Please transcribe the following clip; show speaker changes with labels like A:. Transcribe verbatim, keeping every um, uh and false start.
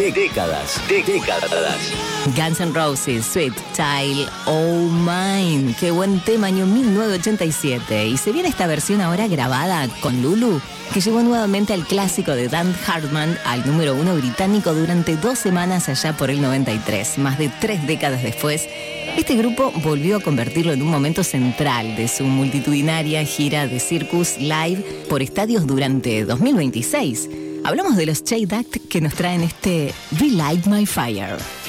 A: de décadas, de décadas.
B: Guns N' Roses, Sweet Child O' Mine. Qué buen tema, año mil novecientos ochenta y siete. Y se viene esta versión ahora grabada con Lulu, que llevó nuevamente al clásico de Dan Hartman al número uno británico durante dos semanas allá por el noventa y tres. Más de tres décadas después, este grupo volvió a convertirlo en un momento central de su multitudinaria gira de Circus Live por estadios durante dos mil veintiséis. Hablamos de los Shade Act que nos traen este Relight My Fire.